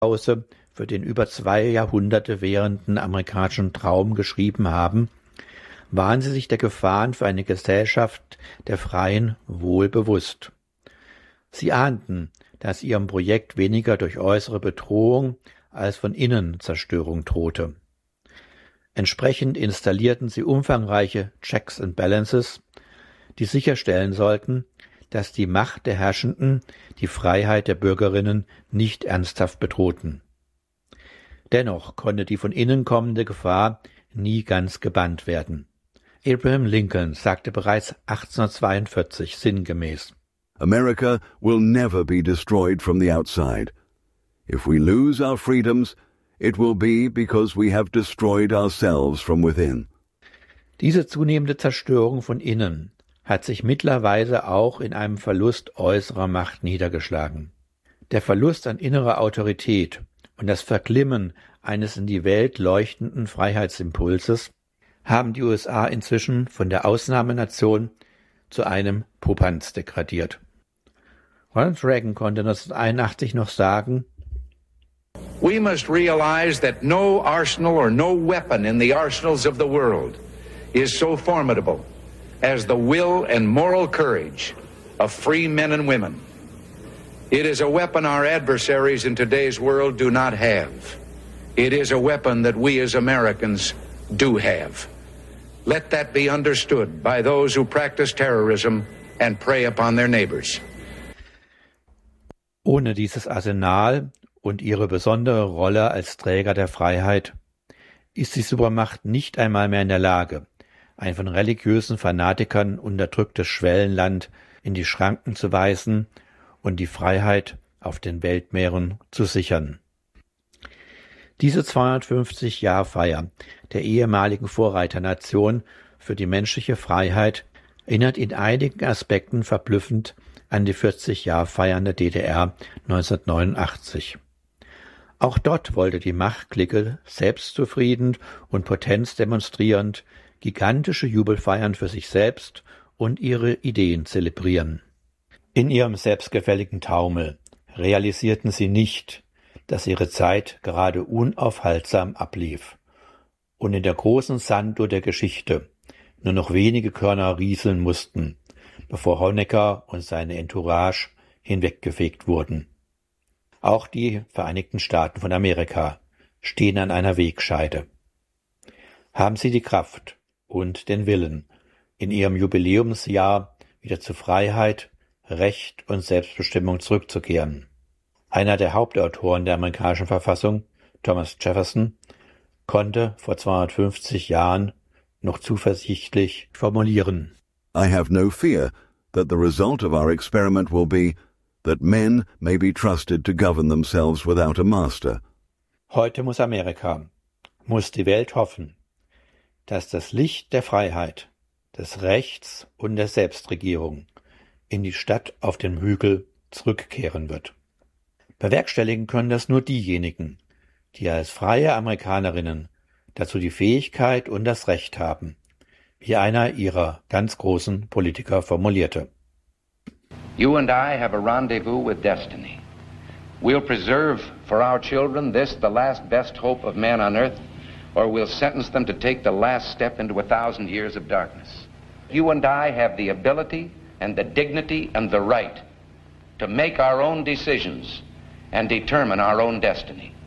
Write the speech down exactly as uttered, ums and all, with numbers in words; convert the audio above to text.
Hause für den über zwei Jahrhunderte währenden amerikanischen Traum geschrieben haben, waren sie sich der Gefahren für eine Gesellschaft der Freien wohl bewusst. Sie ahnten, dass ihrem Projekt weniger durch äußere Bedrohung als von innen Zerstörung drohte. Entsprechend installierten sie umfangreiche Checks and Balances, die sicherstellen sollten, dass die Macht der Herrschenden die Freiheit der Bürgerinnen nicht ernsthaft bedrohten. Dennoch konnte die von innen kommende Gefahr nie ganz gebannt werden. Abraham Lincoln sagte bereits achtzehnhundertzweiundvierzig sinngemäß: America will never be destroyed from the outside. If we lose our freedoms, it will be because we have destroyed ourselves from within. Diese zunehmende Zerstörung von innen hat sich mittlerweile auch in einem Verlust äußerer Macht niedergeschlagen. Der Verlust an innerer Autorität und das Verglimmen eines in die Welt leuchtenden Freiheitsimpulses haben die U S A inzwischen von der Ausnahmenation zu einem Popanz degradiert. Ronald Reagan konnte neunzehnhunderteinundachtzig noch sagen: We must realize that no arsenal or no weapon in the arsenals of the world is so formidable as the will and moral courage of free men and women. It is a weapon our adversaries in today's world do not have. It is a weapon that we as Americans do have. Let that be understood by those who practice terrorism and prey upon their neighbors. Ohne dieses Arsenal und ihre besondere Rolle als Träger der Freiheit ist die Supermacht nicht einmal mehr in der Lage, ein von religiösen Fanatikern unterdrücktes Schwellenland in die Schranken zu weisen und die Freiheit auf den Weltmeeren zu sichern. Diese zweihundertfünfzig-Jahr-Feier der ehemaligen Vorreiternation für die menschliche Freiheit erinnert in einigen Aspekten verblüffend an die vierzig-Jahr-Feiern der D D R neunzehnhundertneunundachtzig. Auch dort wollte die Machtklicke selbstzufrieden und Potenz demonstrierend gigantische Jubelfeiern für sich selbst und ihre Ideen zelebrieren. In ihrem selbstgefälligen Taumel realisierten sie nicht, dass ihre Zeit gerade unaufhaltsam ablief und in der großen Sanduhr der Geschichte nur noch wenige Körner rieseln mussten, bevor Honecker und seine Entourage hinweggefegt wurden. Auch die Vereinigten Staaten von Amerika stehen an einer Wegscheide. Haben sie die Kraft und den Willen, in ihrem Jubiläumsjahr wieder zu Freiheit, Recht und Selbstbestimmung zurückzukehren? Einer der Hauptautoren der amerikanischen Verfassung, Thomas Jefferson, konnte vor zweihundertfünfzig Jahren noch zuversichtlich formulieren: I have no fear that the result of our experiment will be that men may be trusted to govern themselves without a master. Heute muss Amerika, muss die Welt hoffen, dass das Licht der Freiheit, des Rechts und der Selbstregierung in die Stadt auf dem Hügel zurückkehren wird. Bewerkstelligen können das nur diejenigen, die als freie Amerikanerinnen dazu die Fähigkeit und das Recht haben, wie einer ihrer ganz großen Politiker formulierte. You and I have a rendezvous with destiny. We'll preserve for our children this, the last best hope of man on earth, or we'll sentence them to take the last step into a thousand years of darkness. You and I have the ability and the dignity and the right to make our own decisions and determine our own destiny.